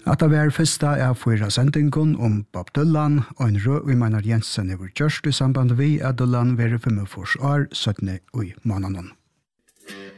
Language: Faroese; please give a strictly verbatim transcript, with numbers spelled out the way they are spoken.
At det var første er fyra sendingen om Bob Dylan, og en rød i Maynard Jensen over gjørst i samband vi at Dylan var femogfyrre år, syttende i måneden.